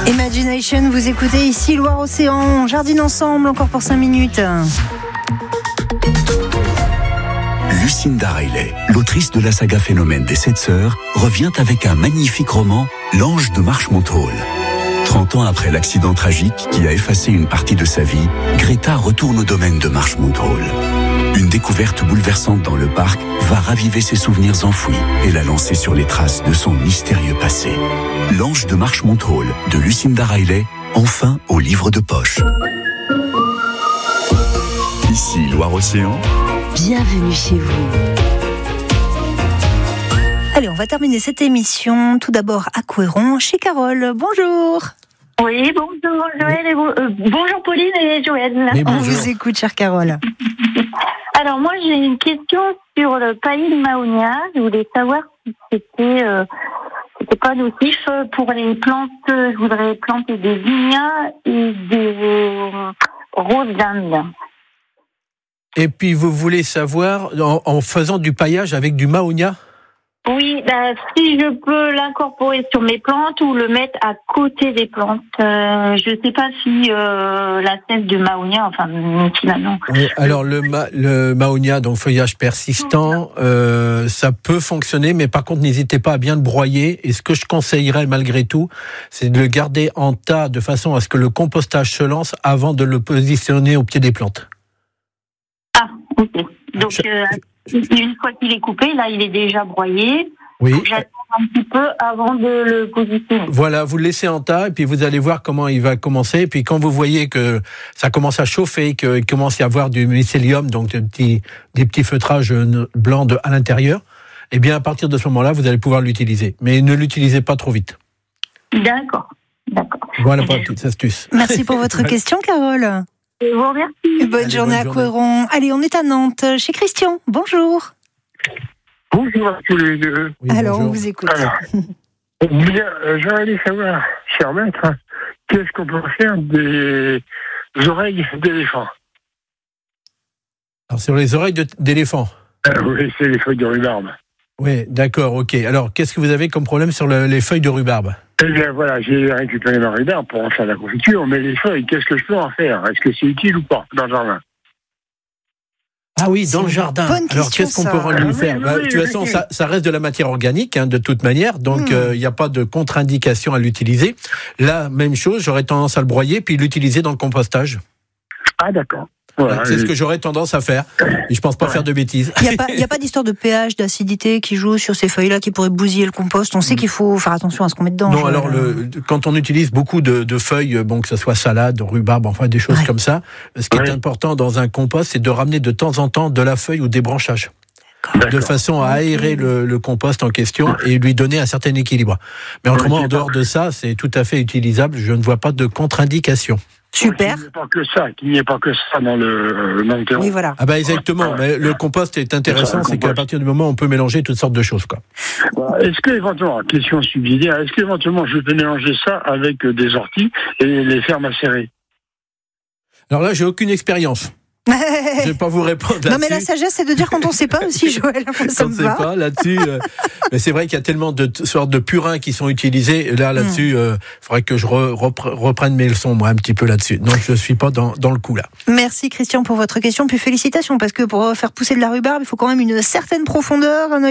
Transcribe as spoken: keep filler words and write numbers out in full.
Imagination, vous écoutez ici Loire-Océan, on jardine ensemble encore pour cinq minutes. Lucinda Riley, l'autrice de la saga Phénomène des Sept Sœurs, revient avec un magnifique roman, L'Ange de Marchmont Hall. trente ans après l'accident tragique qui a effacé une partie de sa vie, Greta retourne au domaine de Marchmont Hall. Une découverte bouleversante dans le parc va raviver ses souvenirs enfouis et la lancer sur les traces de son mystérieux passé. L'Ange de Marchmont Hall de Lucinda Riley, enfin au livre de poche. Ici Loire-Océan. Bienvenue chez vous. Allez, on va terminer cette émission tout d'abord à Couëron, chez Carole. Bonjour. Oui, bonjour Joël et bon, euh, bonjour Pauline et Joël. Oui, on vous écoute, chère Carole. Alors moi j'ai une question sur le paillis de Mahonia. Je voulais savoir si c'était euh, c'était pas nocif pour les plantes. Je voudrais planter des zinnias et des euh, roses d'Inde. Et puis vous voulez savoir en, en faisant du paillage avec du Mahonia ? Oui, bah, si je peux l'incorporer sur mes plantes ou le mettre à côté des plantes. Euh, je ne sais pas si euh, la sève de Mahonia, enfin, finalement. Oui, alors le, ma, le Mahonia, donc feuillage persistant, euh, ça peut fonctionner, mais par contre, n'hésitez pas à bien le broyer. Et ce que je conseillerais malgré tout, c'est de le garder en tas de façon à ce que le compostage se lance avant de le positionner au pied des plantes. Ah, ok. Donc, je... euh, une fois qu'il est coupé, là, il est déjà broyé. Oui. J'attends un petit peu avant de le positionner. Voilà, vous le laissez en tas et puis vous allez voir comment il va commencer. Et puis quand vous voyez que ça commence à chauffer, qu'il commence à y avoir du mycélium, donc des petits, des petits feutrages blancs de, à l'intérieur, eh bien à partir de ce moment-là, vous allez pouvoir l'utiliser. Mais ne l'utilisez pas trop vite. D'accord, d'accord. Voilà pour la petite astuce. Merci pour votre question, Carole. Je vous remercie. Bonne Allez, journée bonne à Couëron. Allez, on est à Nantes, chez Christian. Bonjour. Bonjour à tous les deux. Oui, Alors, bonjour. on vous écoute. Alors, bien, euh, j'aurais aimé savoir, cher maître, qu'est-ce qu'on peut faire des oreilles d'éléphant. Alors sur les oreilles de, d'éléphant. euh, Oui, c'est les feuilles de rhubarbe. Oui, d'accord, ok. Alors, qu'est-ce que vous avez comme problème sur le, les feuilles de rhubarbe ? Eh bien, voilà, j'ai récupéré ma rhubarbe pour en faire la confiture, mais les feuilles, qu'est-ce que je peux en faire ? Est-ce que c'est utile ou pas dans le jardin ? Ah oui, dans C'est le jardin. bonne Alors, question, qu'est-ce qu'on ça. peut en lui Ah, faire oui, bah, oui, De toute oui, façon, oui. ça, ça reste de la matière organique, hein, de toute manière, donc il Mm. n'y euh, a pas de contre-indication à l'utiliser. La même chose, j'aurais tendance à le broyer, puis l'utiliser dans le compostage. Ah, d'accord. Voilà, C'est ce et- que j'aurais tendance à faire. Et je pense pas Ouais. faire de bêtises. Il n'y a pas, il y a pas d'histoire de pH, d'acidité qui joue sur ces feuilles-là qui pourrait bousiller le compost. On sait qu'il faut faire attention à ce qu'on met dedans. Non, Joël. alors le, quand on utilise beaucoup de, de feuilles, bon que ce soit salade, rhubarbe, enfin des choses Ouais. comme ça, ce qui est Ouais. important dans un compost, c'est de ramener de temps en temps de la feuille ou des branchages, de D'accord. façon à aérer le, le compost en question et lui donner un certain équilibre. Mais autrement, Ouais, en dehors de ça, c'est tout à fait utilisable. Je ne vois pas de contre-indication. Super. Qu'il n'y ait pas que ça, qu'il n'y ait pas que ça dans le, dans le terreau. Oui, voilà. Ah bah exactement. Mais le compost est intéressant, c'est qu'à partir du moment où on peut mélanger toutes sortes de choses, quoi. Est-ce que éventuellement, question subsidiaire, est-ce qu'éventuellement je peux mélanger ça avec euh, des orties et les faire macérer ? Alors là, j'ai aucune expérience. Je vais pas vous répondre là-dessus. Non, mais la sagesse, c'est de dire quand on ne sait pas aussi, Joël. Ça On me ne sait va. pas là-dessus. euh, mais c'est vrai qu'il y a tellement de t- sortes de purins qui sont utilisés. Et là, là-dessus, il euh, faudrait que je re- repre- reprenne mes leçons, moi, un petit peu là-dessus. Donc, je suis pas dans, dans le coup, là. Merci, Christian, pour votre question. Puis félicitations, parce que pour faire pousser de la rhubarbe, il faut quand même une certaine profondeur, un